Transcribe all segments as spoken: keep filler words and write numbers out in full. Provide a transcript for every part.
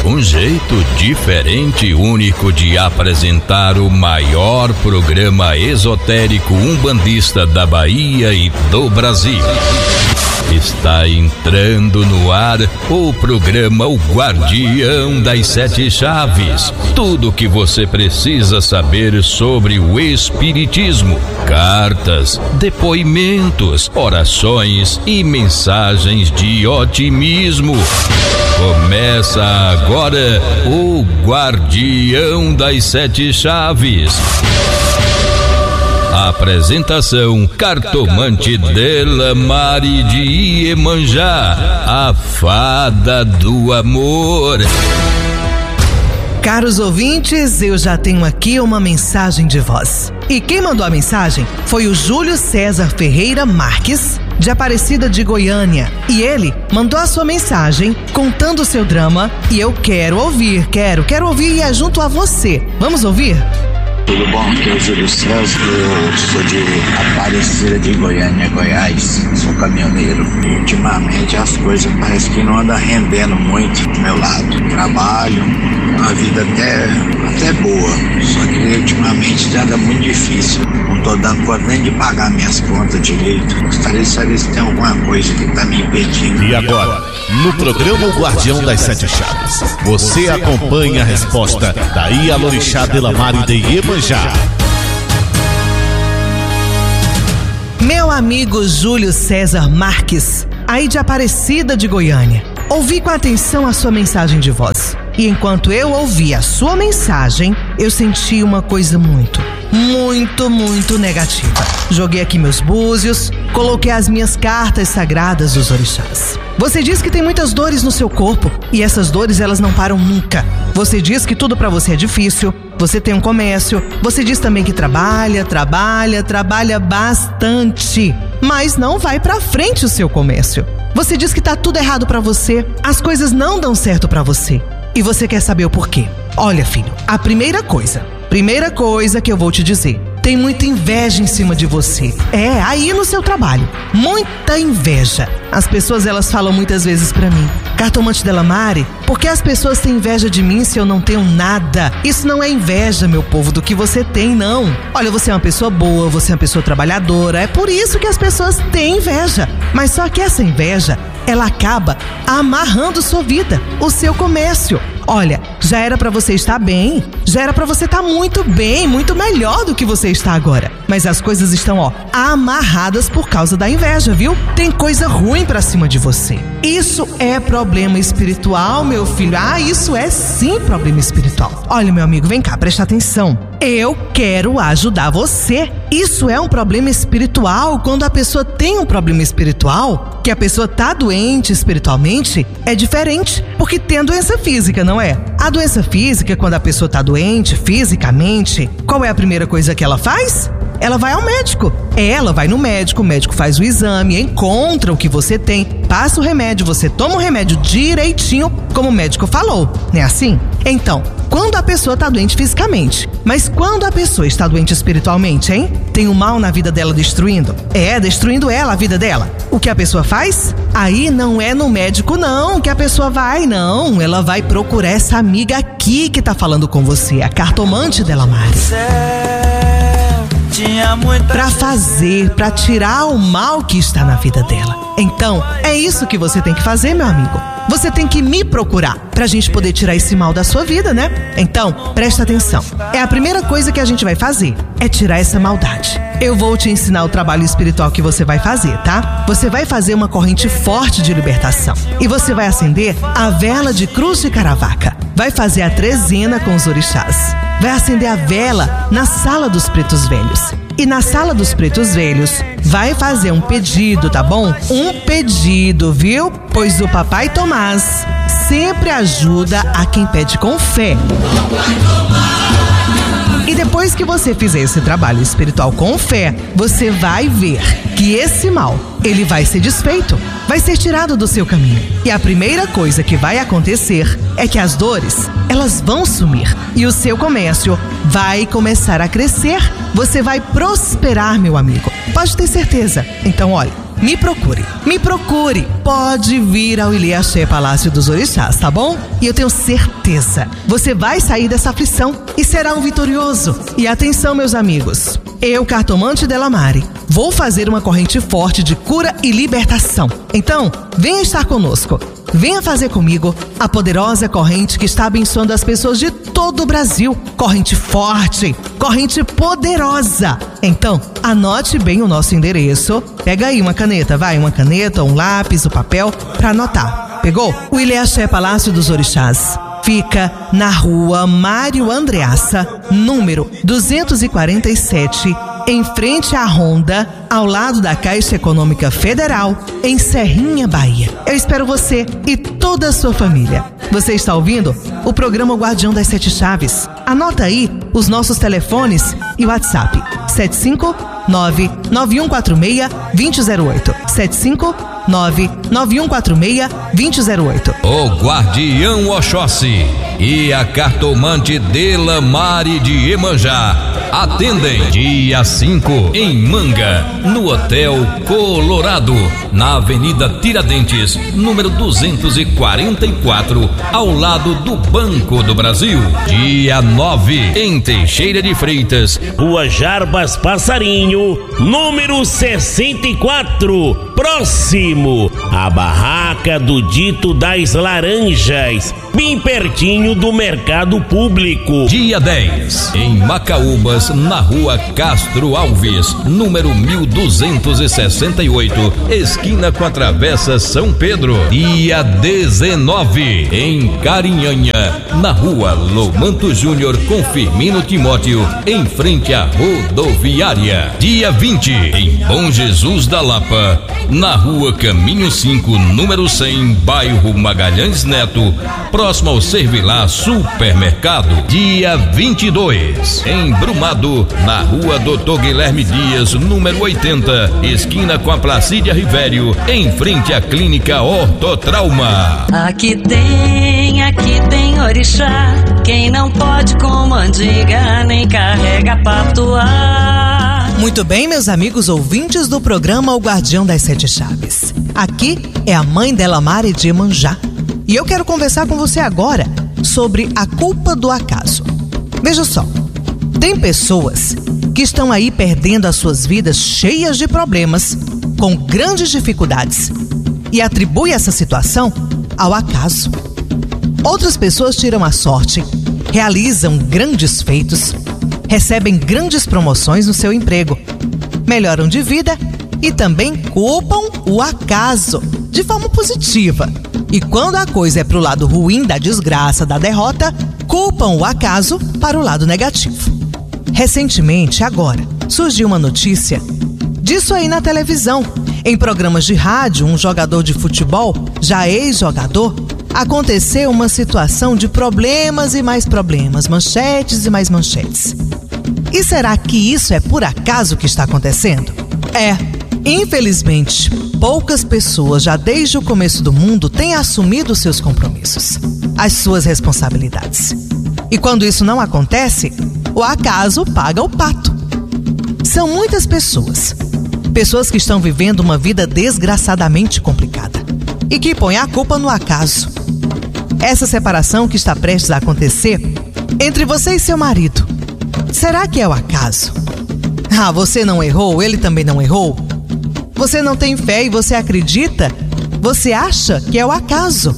Um jeito diferente e único de apresentar o maior programa esotérico umbandista da Bahia e do Brasil. Está entrando no ar o programa O Guardião das Sete Chaves. Tudo o que você precisa saber sobre o espiritismo, cartas, depoimentos, orações e mensagens de otimismo. Começa agora o Guardião das Sete Chaves. Apresentação: Cartomante Delamare de Iemanjá, a fada do amor. Caros ouvintes, eu já tenho aqui uma mensagem de voz. E quem mandou a mensagem foi o Júlio César Ferreira Marques, de Aparecida de Goiânia. E ele mandou a sua mensagem contando o seu drama e eu quero ouvir, quero, quero ouvir e é junto a você. Vamos ouvir? Tudo bom? Aqui é o Júlio César, eu sou de Aparecida de Goiânia, Goiás, sou caminhoneiro. E ultimamente as coisas parecem que não andam rendendo muito do meu lado. Trabalho, uma vida até, até boa, só que ultimamente anda muito difícil. Não estou dando conta nem de pagar minhas contas direito. Gostaria de saber se tem alguma coisa que está me impedindo. E agora, no programa O Guardião das Sete Chaves, você acompanha a resposta da Ialorixá Delamare de Iemanjá. Já. Meu amigo Júlio César Marques, aí de Aparecida de Goiânia, ouvi com atenção a sua mensagem de voz. E enquanto eu ouvi a sua mensagem, eu senti uma coisa muito, muito, muito negativa. Joguei aqui meus búzios, coloquei as minhas cartas sagradas dos orixás. Você diz que tem muitas dores no seu corpo e essas dores elas não param nunca. Você diz que tudo pra você é difícil, você tem um comércio, você diz também que trabalha, trabalha, trabalha bastante, mas não vai pra frente o seu comércio. Você diz que tá tudo errado pra você, as coisas não dão certo pra você. E você quer saber o porquê? Olha, filho, a primeira coisa, primeira coisa que eu vou te dizer, tem muita inveja em cima de você. É, aí no seu trabalho, muita inveja. As pessoas, elas falam muitas vezes pra mim: Cartomante Delamare, por que as pessoas têm inveja de mim se eu não tenho nada? Isso não é inveja, meu povo, do que você tem, não. Olha, você é uma pessoa boa, você é uma pessoa trabalhadora, é por isso que as pessoas têm inveja. Mas só que essa inveja, ela acaba amarrando sua vida, o seu comércio. Olha, já era pra você estar bem, já era pra você estar muito bem, muito melhor do que você está agora. Mas as coisas estão, ó, amarradas por causa da inveja, viu? Tem coisa ruim pra cima de você. Isso é problema espiritual, meu filho. Ah, isso é sim problema espiritual. Olha, meu amigo, vem cá, presta atenção. Eu quero ajudar você. Isso é um problema espiritual. Quando a pessoa tem um problema espiritual, que a pessoa tá doente espiritualmente, é diferente, porque tem a doença física, não é? A doença física, quando a pessoa tá doente fisicamente, qual é a primeira coisa que ela faz? Ela vai ao médico. Ela vai no médico, o médico faz o exame, encontra o que você tem, passa o remédio, você toma o remédio direitinho, como o médico falou, não é assim? Então, quando a pessoa está doente fisicamente, mas quando a pessoa está doente espiritualmente, hein? Tem o mal na vida dela destruindo? É, destruindo ela, a vida dela. O que a pessoa faz? Aí não é no médico não que a pessoa vai, não. Ela vai procurar essa amiga aqui que tá falando com você, a Cartomante Delamare. Pra fazer, pra tirar o mal que está na vida dela. Então, é isso que você tem que fazer, meu amigo. Você tem que me procurar pra gente poder tirar esse mal da sua vida, né? Então, presta atenção. É a primeira coisa que a gente vai fazer, é tirar essa maldade. Eu vou te ensinar o trabalho espiritual que você vai fazer, tá? Você vai fazer uma corrente forte de libertação. E você vai acender a vela de cruz de Caravaca. Vai fazer a trezena com os orixás. Vai acender a vela na sala dos pretos velhos. E na sala dos pretos velhos, vai fazer um pedido, tá bom? Um pedido, viu? Pois o Papai Tomás sempre ajuda a quem pede com fé. E depois que você fizer esse trabalho espiritual com fé, você vai ver que esse mal, ele vai ser desfeito, vai ser tirado do seu caminho. E a primeira coisa que vai acontecer é que as dores, elas vão sumir e o seu comércio vai começar a crescer. Você vai prosperar, meu amigo. Pode ter certeza. Então, olha, me procure. Me procure. Pode vir ao Ilhéaxé Palácio dos Orixás, tá bom? E eu tenho certeza, você vai sair dessa aflição e será um vitorioso. E atenção, meus amigos. Eu, cartomante Delamare, vou fazer uma corrente forte de cura e libertação. Então, venha estar conosco. Venha fazer comigo a poderosa corrente que está abençoando as pessoas de todo o Brasil. Corrente forte, corrente poderosa. Então, anote bem o nosso endereço. Pega aí uma caneta, vai, uma caneta, um lápis, o um papel, para anotar. Pegou? O Ilhéaxé Palácio dos Orixás fica na rua Mário Andreassa, número duzentos e quarenta e sete, em frente à Honda, ao lado da Caixa Econômica Federal, em Serrinha, Bahia. Eu espero você e toda a sua família. Você está ouvindo o programa O Guardião das Sete Chaves. Anota aí os nossos telefones e WhatsApp. sete cinco nove nove um quatro seis dois zero zero oito. sete cinco nove nove um quatro seis dois zero zero oito. O Guardião Oxóssi e a cartomante Delamare de Iemanjá atendem dia cinco em Manga, no Hotel Colorado, na Avenida Tiradentes, número duzentos e quarenta e quatro, ao lado do Banco do Brasil. Dia nove em Teixeira de Freitas, Rua Jarbas Passarinho, número sessenta e quatro, próximo à Barraca do Dito das Laranjas, bem pertinho do Mercado Público. Dia dez em Macaúbas, na Rua Castro Alves, número mil duzentos e sessenta e oito, esquina com a Travessa São Pedro. Dia dezenove em Carinhanha, na Rua Lomanto Júnior com Firmino Timóteo, em frente à rodoviária. Dia vinte em Bom Jesus da Lapa, na Rua Caminho cinco, número cem, bairro Magalhães Neto, próximo ao Servilá Supermercado. Dia vinte e dois em Brumado, na Rua Doutor Guilherme Dias, número oitenta, esquina com a Placídia Rivério, em frente à Clínica Ortotrauma. Aqui tem, aqui tem orixá, quem não pode com mandiga, nem carrega patuá. Muito bem, meus amigos ouvintes do programa O Guardião das Sete Chaves. Aqui é a mãe Delamare de Iemanjá. E eu quero conversar com você agora sobre a culpa do acaso. Veja só, tem pessoas que estão aí perdendo as suas vidas cheias de problemas, com grandes dificuldades, e atribui essa situação ao acaso. Outras pessoas tiram a sorte, realizam grandes feitos, recebem grandes promoções no seu emprego, melhoram de vida e também culpam o acaso de forma positiva. E quando a coisa é para o lado ruim da desgraça, da derrota, culpam o acaso para o lado negativo. Recentemente, agora, surgiu uma notícia disso aí na televisão. Em programas de rádio, um jogador de futebol, já ex-jogador, aconteceu uma situação de problemas e mais problemas, manchetes e mais manchetes. E será que isso é por acaso que está acontecendo? É, infelizmente, poucas pessoas já desde o começo do mundo têm assumido seus compromissos, as suas responsabilidades. E quando isso não acontece, o acaso paga o pato. São muitas pessoas, pessoas que estão vivendo uma vida desgraçadamente complicada e que põem a culpa no acaso. Essa separação que está prestes a acontecer entre você e seu marido, será que é o acaso? Ah, você não errou, ele também não errou? Você não tem fé e você acredita? Você acha que é o acaso?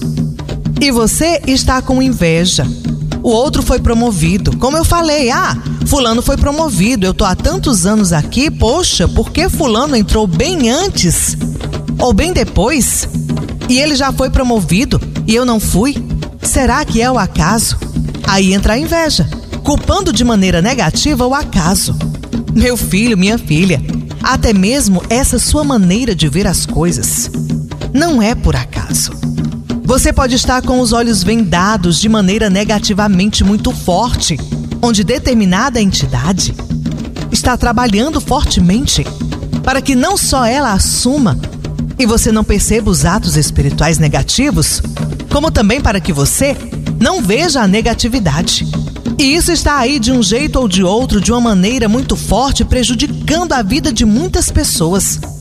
E você está com inveja. O outro foi promovido. Como eu falei, ah, fulano foi promovido. Eu tô há tantos anos aqui, poxa, por que fulano entrou bem antes? Ou bem depois? E ele já foi promovido e eu não fui? Será que é o acaso? Aí entra a inveja, culpando de maneira negativa o acaso. Meu filho, minha filha, até mesmo essa sua maneira de ver as coisas não é por acaso. Você pode estar com os olhos vendados de maneira negativamente muito forte, onde determinada entidade está trabalhando fortemente para que não só ela assuma e você não perceba os atos espirituais negativos, como também para que você não veja a negatividade. E isso está aí de um jeito ou de outro, de uma maneira muito forte, prejudicando a vida de muitas pessoas.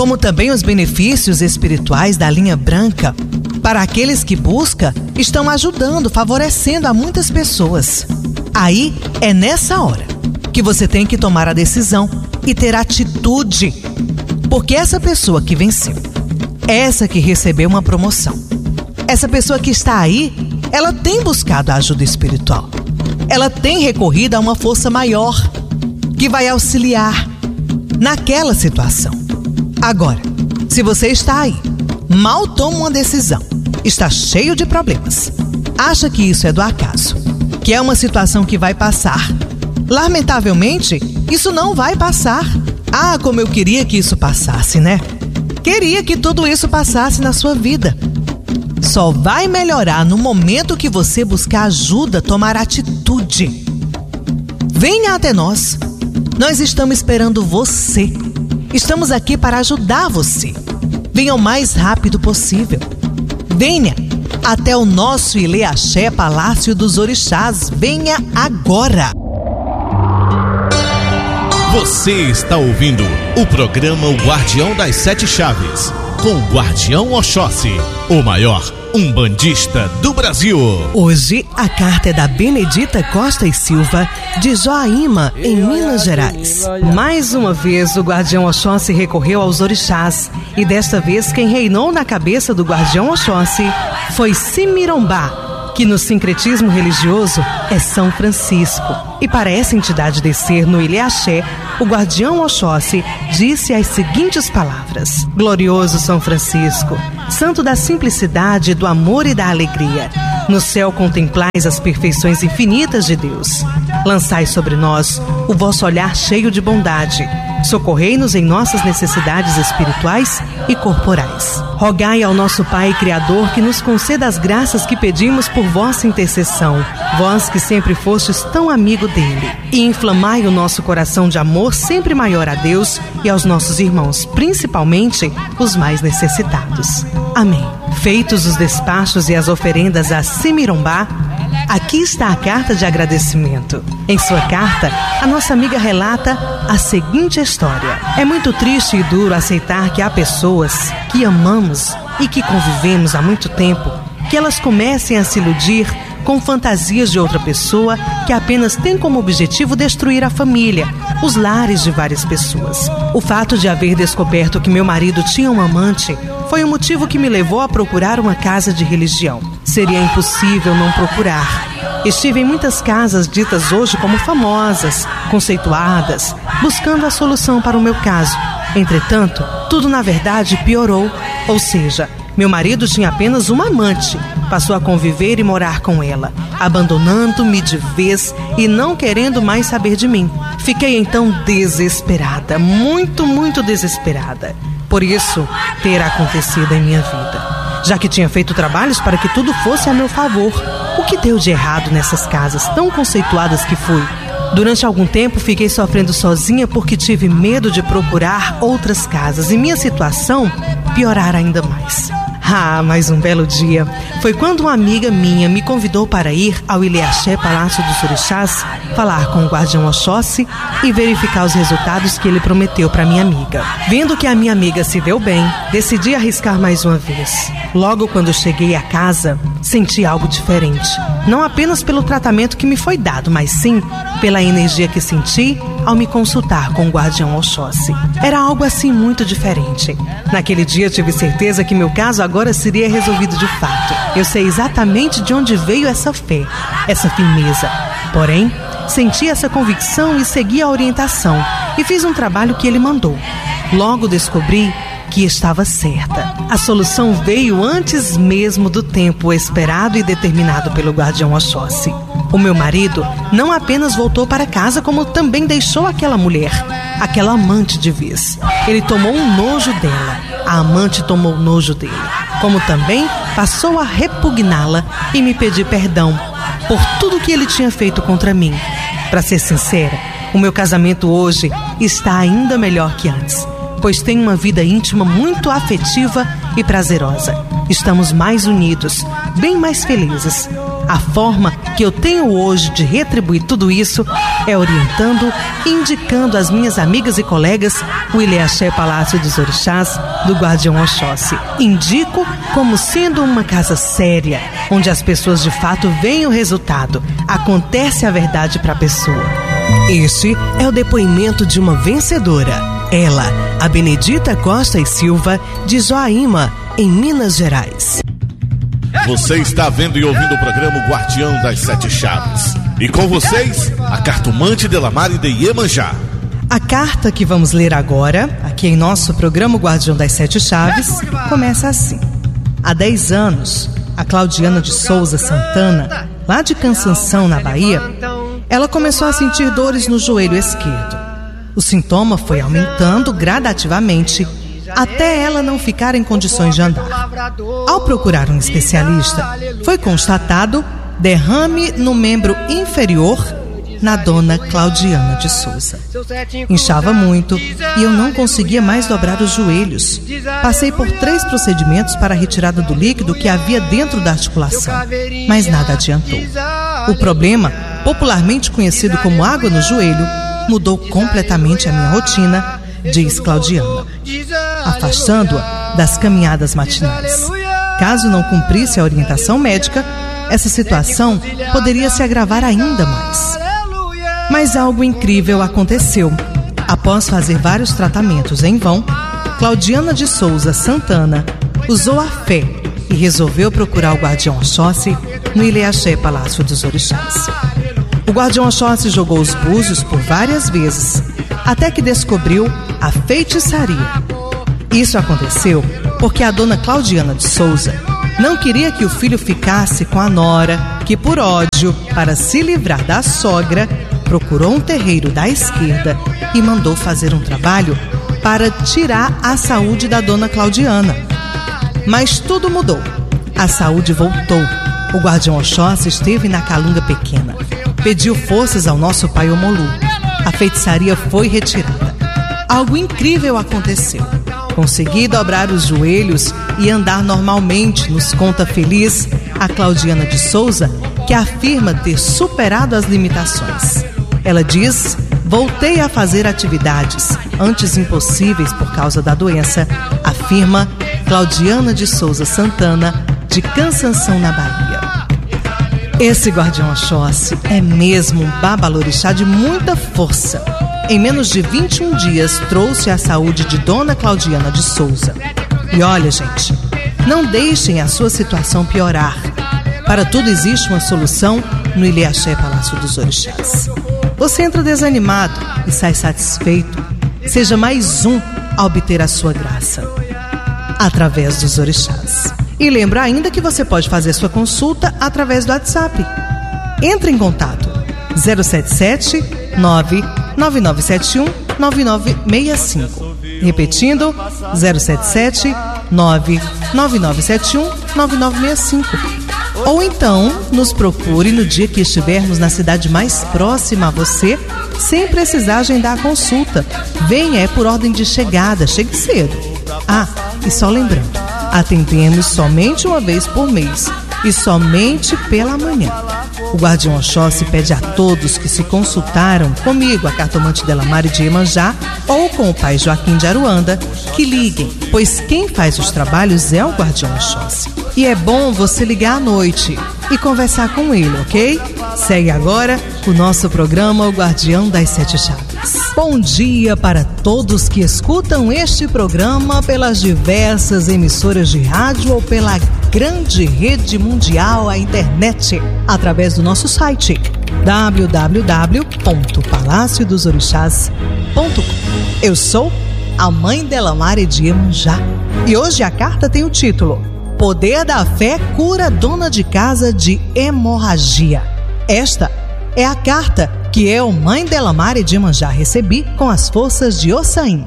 como também os benefícios espirituais da linha branca, para aqueles que buscam, estão ajudando, favorecendo a muitas pessoas. Aí é nessa hora que você tem que tomar a decisão e ter atitude, porque essa pessoa que venceu, essa que recebeu uma promoção, essa pessoa que está aí, ela tem buscado a ajuda espiritual. Ela tem recorrido a uma força maior que vai auxiliar naquela situação. Agora, se você está aí, mal toma uma decisão, está cheio de problemas, acha que isso é do acaso, que é uma situação que vai passar. Lamentavelmente, isso não vai passar. Ah, como eu queria que isso passasse, né? Queria que tudo isso passasse na sua vida. Só vai melhorar no momento que você buscar ajuda, tomar atitude. Venha até nós. Nós estamos esperando você. Estamos aqui para ajudar você. Venha o mais rápido possível. Venha até o nosso Ileaxé Palácio dos Orixás. Venha agora. Você está ouvindo o programa O Guardião das Sete Chaves, com o Guardião Oxóssi, o maior umbandista do Brasil. Hoje a carta é da Benedita Costa e Silva, de Joaíma, em Minas Gerais. Mais uma vez o Guardião Oxóssi recorreu aos orixás, e desta vez quem reinou na cabeça do Guardião Oxóssi foi Simirombá, que no sincretismo religioso é São Francisco. E para essa entidade descer no Ileaxé, o Guardião Oxóssi disse as seguintes palavras: Glorioso São Francisco, santo da simplicidade, do amor e da alegria, no céu contemplais as perfeições infinitas de Deus. Lançai sobre nós o vosso olhar cheio de bondade. Socorrei-nos em nossas necessidades espirituais e corporais. Rogai ao nosso Pai Criador que nos conceda as graças que pedimos por vossa intercessão, vós que sempre fostes tão amigo dele. E inflamai o nosso coração de amor sempre maior a Deus e aos nossos irmãos, principalmente os mais necessitados. Amém. Feitos os despachos e as oferendas a Simirombá, aqui está a carta de agradecimento. Em sua carta, a nossa amiga relata a seguinte história. É muito triste e duro aceitar que há pessoas que amamos e que convivemos há muito tempo, que elas comecem a se iludir com fantasias de outra pessoa que apenas tem como objetivo destruir a família, os lares de várias pessoas. O fato de haver descoberto que meu marido tinha um amante foi o motivo que me levou a procurar uma casa de religião. Seria impossível não procurar. Estive em muitas casas ditas hoje como famosas, conceituadas, buscando a solução para o meu caso. Entretanto, tudo na verdade piorou, ou seja, meu marido tinha apenas uma amante, passou a conviver e morar com ela, abandonando-me de vez e não querendo mais saber de mim. Fiquei então desesperada, muito, muito desesperada. Por isso, ter acontecido em minha vida, já que tinha feito trabalhos para que tudo fosse a meu favor. O que deu de errado nessas casas tão conceituadas que fui? Durante algum tempo fiquei sofrendo sozinha porque tive medo de procurar outras casas e minha situação piorar ainda mais. Ah, mas um belo dia foi quando uma amiga minha me convidou para ir ao Ileaxé Palácio dos Orixás, falar com o Guardião Oxóssi e verificar os resultados que ele prometeu para minha amiga. Vendo que a minha amiga se deu bem, decidi arriscar mais uma vez. Logo quando cheguei à casa, senti algo diferente. Não apenas pelo tratamento que me foi dado, mas sim pela energia que senti ao me consultar com o Guardião Oxóssi. Era algo assim muito diferente. Naquele dia tive certeza que meu caso agora seria resolvido de fato. Eu sei exatamente de onde veio essa fé, essa firmeza. Porém, senti essa convicção e segui a orientação e fiz um trabalho que ele mandou. Logo descobri que estava certa. A solução veio antes mesmo do tempo esperado e determinado pelo Guardião Oxóssi. O meu marido não apenas voltou para casa, como também deixou aquela mulher, aquela amante de vez. Ele tomou um nojo dela, a amante tomou nojo dele, como também passou a repugná-la e me pedir perdão por tudo que ele tinha feito contra mim. Para ser sincera, o meu casamento hoje está ainda melhor que antes, pois tenho uma vida íntima muito afetiva e prazerosa. Estamos mais unidos, bem mais felizes. A forma que eu tenho hoje de retribuir tudo isso é orientando e indicando às minhas amigas e colegas o Ilhéaxé Palácio dos Orixás do Guardião Oxóssi. Indico como sendo uma casa séria, onde as pessoas de fato veem o resultado, acontece a verdade para a pessoa. Este é o depoimento de uma vencedora. Ela, a Benedita Costa e Silva, de Joaíma, em Minas Gerais. Você está vendo e ouvindo o programa Guardião das Sete Chaves. E com vocês, a cartomante Delamare de Iemanjá. A carta que vamos ler agora, aqui em nosso programa Guardião das Sete Chaves, começa assim. Há dez anos, a Claudiana de Souza Santana, lá de Cansanção, na Bahia, ela começou a sentir dores no joelho esquerdo. O sintoma foi aumentando gradativamente até ela não ficar em condições de andar. Ao procurar um especialista, foi constatado derrame no membro inferior na dona Claudiana de Souza. Inchava muito e eu não conseguia mais dobrar os joelhos. Passei por três procedimentos para a retirada do líquido que havia dentro da articulação, mas nada adiantou. O problema, popularmente conhecido como água no joelho, mudou completamente a minha rotina, diz Claudiana, afastando-a das caminhadas matinais. Caso não cumprisse a orientação médica, essa situação poderia se agravar ainda mais. Mas algo incrível aconteceu. Após fazer vários tratamentos em vão, Claudiana de Souza Santana usou a fé e resolveu procurar o Guardião Oxóssi no Ilhéaxé Palácio dos Orixás. O Guardião Oxóssi jogou os búzios por várias vezes, até que descobriu a feitiçaria. Isso aconteceu porque a dona Claudiana de Souza não queria que o filho ficasse com a nora, que por ódio, para se livrar da sogra, procurou um terreiro da esquerda e mandou fazer um trabalho para tirar a saúde da dona Claudiana. Mas tudo mudou. A saúde voltou. O Guardião Oxóssi esteve na Calunga Pequena. Pediu forças ao nosso pai Omolu. A feitiçaria foi retirada. Algo incrível aconteceu. Consegui dobrar os joelhos e andar normalmente, nos conta feliz a Claudiana de Souza, que afirma ter superado as limitações. Ela diz: voltei a fazer atividades antes impossíveis por causa da doença, afirma Claudiana de Souza Santana, de Cansanção, na Bahia. Esse Guardião Oxóssi é mesmo um babalorixá de muita força. Em menos de vinte e um dias trouxe a saúde de dona Claudiana de Souza. E olha, gente, não deixem a sua situação piorar. Para tudo existe uma solução no Ilhéaxé Palácio dos Orixás. Você entra desanimado e sai satisfeito. Seja mais um a obter a sua graça através dos orixás. E lembra ainda que você pode fazer sua consulta através do WhatsApp. Entre em contato zero sete sete, nove nove nove sete um, nove nove seis cinco. Repetindo, zero sete sete, nove nove nove sete um, nove nove seis cinco. Ou então, nos procure no dia que estivermos na cidade mais próxima a você, sem precisar agendar a consulta. Venha, é por ordem de chegada, chegue cedo. Ah, e só lembrando, atendemos somente uma vez por mês e somente pela manhã. O Guardião Oxóssi pede a todos que se consultaram comigo, a cartomante Delamare de Iemanjá, ou com o pai Joaquim de Aruanda, que liguem, pois quem faz os trabalhos é o Guardião Oxóssi. E é bom você ligar à noite e conversar com ele, ok? Segue agora o nosso programa O Guardião das Sete Chaves. Bom dia para todos que escutam este programa pelas diversas emissoras de rádio ou pela grande rede mundial, a internet, através do nosso site w w w ponto palácio dos orixás ponto com. Eu sou a mãe Delamare de Iemanjá e hoje a carta tem o título Poder da Fé cura dona de casa de hemorragia. Esta é a carta que eu, mãe Delamare de Iemanjá, recebi com as forças de Ossain.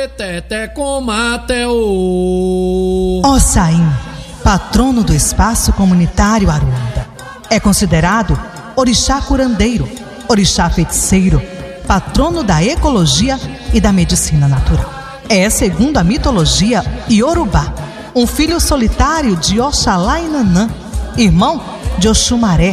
Ossain, patrono do espaço comunitário Aruanda. É considerado orixá curandeiro, orixá feiticeiro, patrono da ecologia e da medicina natural. É, segundo a mitologia iorubá, um filho solitário de Oxalá e Nanã, irmão de Oxumaré,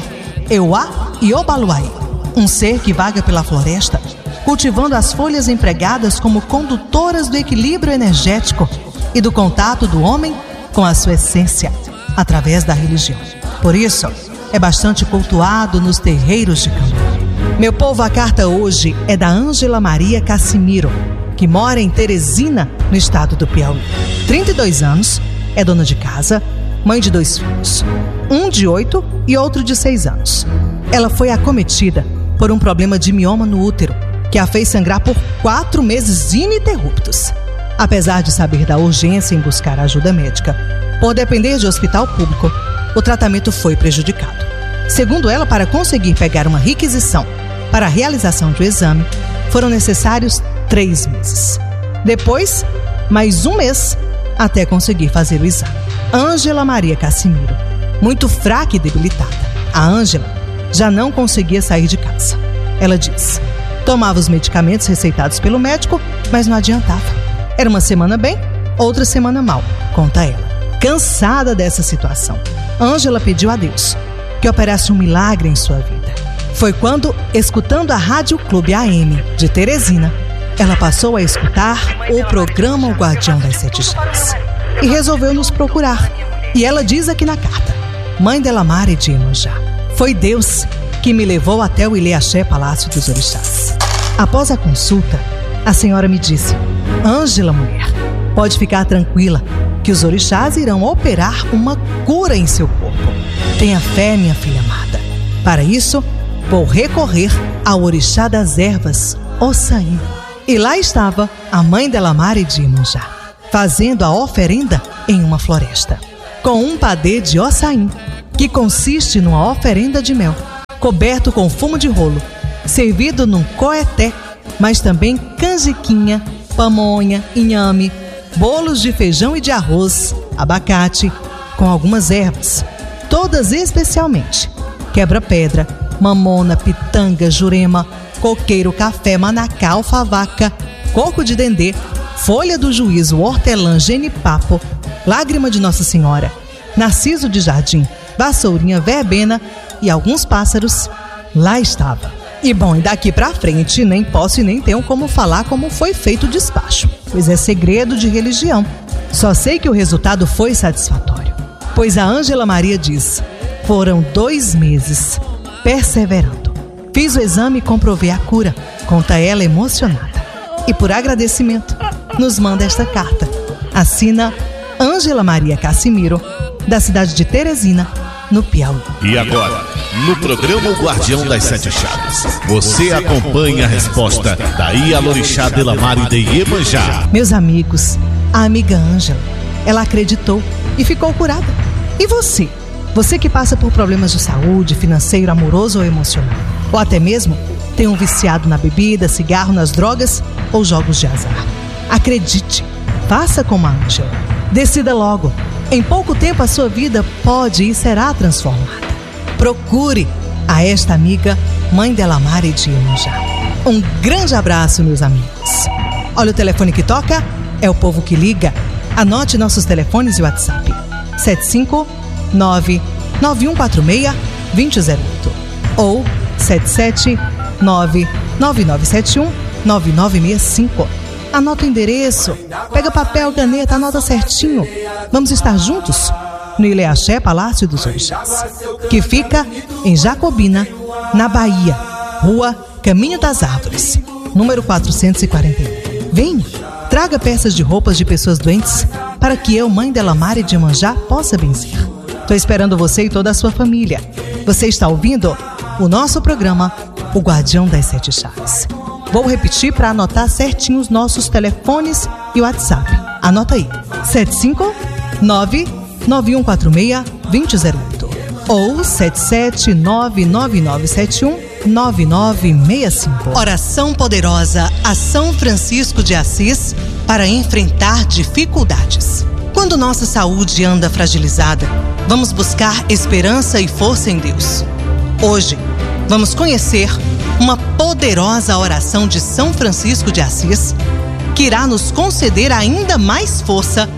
Euá e Obaluai, um ser que vaga pela floresta, cultivando as folhas empregadas como condutoras do equilíbrio energético e do contato do homem com a sua essência, através da religião. Por isso, é bastante cultuado nos terreiros de campo. Meu povo, a carta hoje é da Ângela Maria Cassimiro, que mora em Teresina, no estado do Piauí. trinta e dois anos, é dona de casa, mãe de dois filhos, um de oito e outro de seis anos. Ela foi acometida por um problema de mioma no útero, que a fez sangrar por quatro meses ininterruptos. Apesar de saber da urgência em buscar ajuda médica, por depender de hospital público, o tratamento foi prejudicado. Segundo ela, para conseguir pegar uma requisição para a realização do exame, foram necessários três meses. Depois, mais um mês até conseguir fazer o exame. Ângela Maria Cassimiro, muito fraca e debilitada. A Ângela já não conseguia sair de casa. Ela diz: tomava os medicamentos receitados pelo médico, mas não adiantava. Era uma semana bem, outra semana mal, conta ela. Cansada dessa situação, Ângela pediu a Deus que operasse um milagre em sua vida. Foi quando, escutando a Rádio Clube A M de Teresina, ela passou a escutar o programa O Guardião das Sete Chaves e resolveu nos procurar. E ela diz aqui na carta: Mãe Delamare de Iemanjá, foi Deus que me levou até o Ilê-Axé Palácio dos Orixás. Após a consulta, a senhora me disse: Ângela, mulher, pode ficar tranquila que os orixás irão operar uma cura em seu corpo. Tenha fé, minha filha amada. Para isso, vou recorrer ao orixá das ervas, Ossain. E lá estava a mãe Delamare de Iemanjá, fazendo a oferenda em uma floresta, com um padê de Ossain, que consiste numa oferenda de mel, coberto com fumo de rolo, servido num coeté, mas também canjiquinha, pamonha, inhame, bolos de feijão e de arroz, abacate, com algumas ervas, todas especialmente quebra-pedra, mamona, pitanga, jurema, coqueiro, café, manacá, alfavaca, coco de dendê, folha do juízo, hortelã, genipapo, lágrima de Nossa Senhora, narciso de jardim, vassourinha, verbena e alguns pássaros. Lá estava. E bom, e daqui pra frente nem posso e nem tenho como falar como foi feito o despacho, pois é segredo de religião. Só sei que o resultado foi satisfatório, pois a Ângela Maria diz: foram dois meses perseverando. Fiz o exame e comprovei a cura, conta ela emocionada. E por agradecimento, nos manda esta carta. Assina Ângela Maria Cassimiro, da cidade de Teresina, no Piauí. E agora, no programa O Guardião das Sete Chaves, você acompanha a resposta da Ialorixá Delamare de Iemanjá. Meus amigos, a amiga Ângela, ela acreditou e ficou curada. E você? Você que passa por problemas de saúde, financeiro, amoroso ou emocional, ou até mesmo tem um viciado na bebida, cigarro, nas drogas ou jogos de azar. Acredite, faça como a Ângela. Decida logo. Em pouco tempo a sua vida pode e será transformada. Procure a esta amiga, Mãe Delamare de Iemanjá. Um grande abraço, meus amigos. Olha, o telefone que toca é o povo que liga. Anote nossos telefones e WhatsApp: sete cinco nove, nove um quatro seis, dois zero zero oito ou sete sete nove, nove nove sete um, nove nove seis cinco. Anota o endereço, pega papel, caneta, anota certinho. Vamos estar juntos no Ilê-Axé Palácio dos Orixás, que fica em Jacobina, na Bahia, Rua Caminho das Árvores, número quatrocentos e quarenta e um. Venha, traga peças de roupas de pessoas doentes para que eu, Mãe Delamare de Iemanjá, possa benzer. Estou esperando você e toda a sua família. Você está ouvindo o nosso programa O Guardião das Sete Chaves. Vou repetir para anotar certinho os nossos telefones e WhatsApp. Anota aí: sete cinco nove, nove um quatro seis, dois zero zero oito ou sete sete nove, nove nove sete um, nove nove seis cinco. Oração poderosa a São Francisco de Assis para enfrentar dificuldades. Quando nossa saúde anda fragilizada, vamos buscar esperança e força em Deus. Hoje, vamos conhecer uma poderosa oração de São Francisco de Assis que irá nos conceder ainda mais força para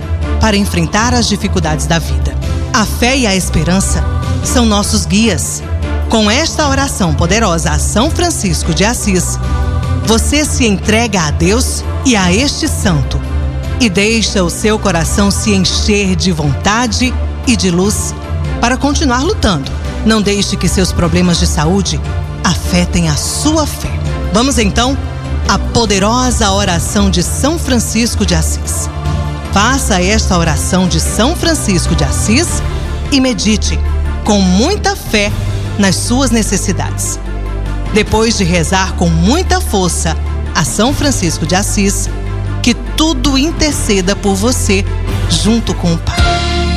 para enfrentar as dificuldades da vida. A fé e a esperança são nossos guias. Com esta oração poderosa a São Francisco de Assis, você se entrega a Deus e a este santo e deixa o seu coração se encher de vontade e de luz para continuar lutando. Não deixe que seus problemas de saúde afetem a sua fé. Vamos então à poderosa oração de São Francisco de Assis. Faça esta oração de São Francisco de Assis e medite com muita fé nas suas necessidades. Depois de rezar com muita força a São Francisco de Assis, que tudo interceda por você junto com o Pai.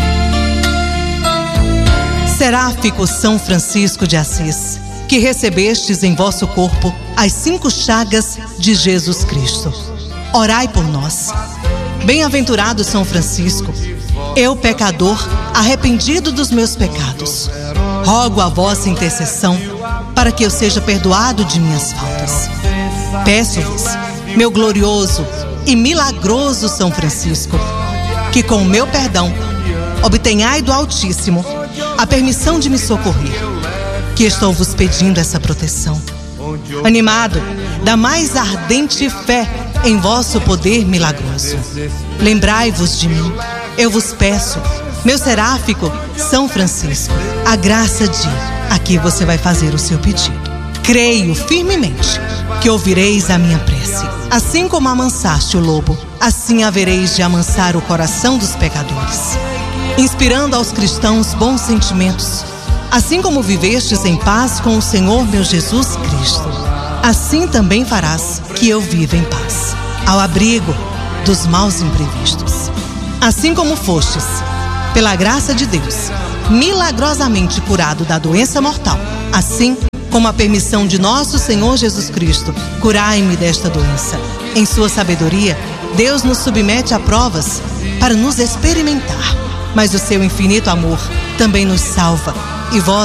Seráfico São Francisco de Assis, que recebestes em vosso corpo as cinco chagas de Jesus Cristo, orai por nós. Bem-aventurado São Francisco, eu, pecador, arrependido dos meus pecados, rogo a vossa intercessão para que eu seja perdoado de minhas faltas. Peço-vos, meu glorioso e milagroso São Francisco, que com o meu perdão obtenhai do Altíssimo a permissão de me socorrer, que estou vos pedindo essa proteção. Animado da mais ardente fé em vosso poder milagroso, lembrai-vos de mim, eu vos peço, meu seráfico São Francisco, a graça de aqui você vai fazer o seu pedido. Creio firmemente que ouvireis a minha prece. Assim como amansaste o lobo, assim havereis de amansar o coração dos pecadores, inspirando aos cristãos bons sentimentos. Assim como vivestes em paz com o Senhor meu Jesus Cristo, assim também farás que eu viva em paz, ao abrigo dos maus imprevistos. Assim como fostes, pela graça de Deus, milagrosamente curado da doença mortal, assim como a permissão de nosso Senhor Jesus Cristo, curai-me desta doença. Em sua sabedoria, Deus nos submete a provas para nos experimentar, mas o seu infinito amor também nos salva, e vós